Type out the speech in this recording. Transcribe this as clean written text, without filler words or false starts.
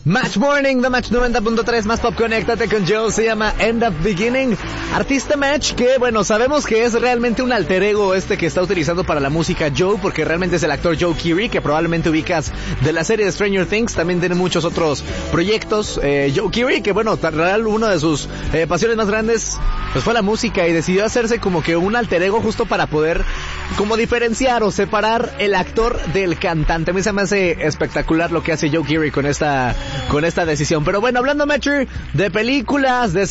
Match Morning, The Match 90.3, más pop, conéctate con Joe, se llama End Up Beginning. Artista Match que, bueno, sabemos que es realmente un alter ego que está utilizando para la música Joe, porque realmente es el actor Joe Keery, que probablemente ubicas de la serie de Stranger Things. También tiene muchos otros proyectos. Joe Keery, que bueno, real, uno de sus pasiones más grandes pues fue la música, y decidió hacerse como que un alter ego justo para poder como diferenciar o separar el actor del cantante. A mí se me hace espectacular lo que hace Joe Keery con esta decisión. Pero bueno, hablando, Matcher, de películas, de